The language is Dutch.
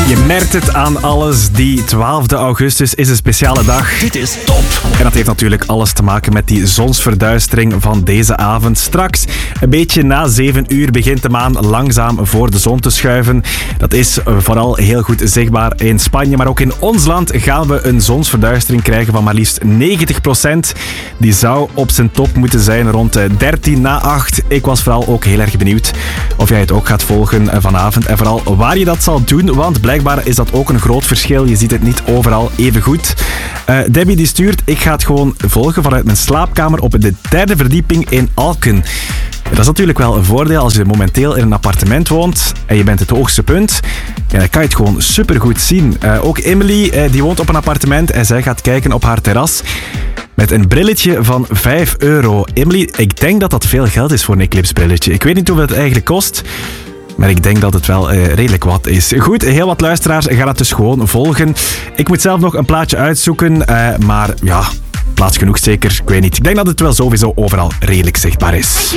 Je merkt het aan alles. Die 12 augustus is een speciale dag. Dit is top. En dat heeft natuurlijk alles te maken met die zonsverduistering van deze avond. Straks, een beetje na 7 uur, begint de maan langzaam voor de zon te schuiven. Dat is vooral heel goed zichtbaar in Spanje. Maar ook in ons land gaan we een zonsverduistering krijgen van maar liefst 90%. Die zou op zijn top moeten zijn rond 13 na 8. Ik was vooral ook heel erg benieuwd of jij het ook gaat volgen vanavond. En vooral waar je dat zal doen, want blijkbaar is dat ook een groot verschil. Je ziet het niet overal even goed. Debbie die stuurt, ik ga het gewoon volgen vanuit mijn slaapkamer op de 3e verdieping in Alken. Dat is natuurlijk wel een voordeel als je momenteel in een appartement woont en je bent het hoogste punt. Ja, dan kan je het gewoon supergoed zien. Ook Emily, die woont op een appartement en zij gaat kijken op haar terras met een brilletje van €5. Emily, ik denk dat dat veel geld is voor een eclipse-brilletje. Ik weet niet hoeveel het eigenlijk kost, maar ik denk dat het wel redelijk wat is. Goed, heel wat luisteraars gaan het dus gewoon volgen. Ik moet zelf nog een plaatje uitzoeken, maar ja, plaats genoeg zeker. Ik weet niet. Ik denk dat het wel sowieso overal redelijk zichtbaar is.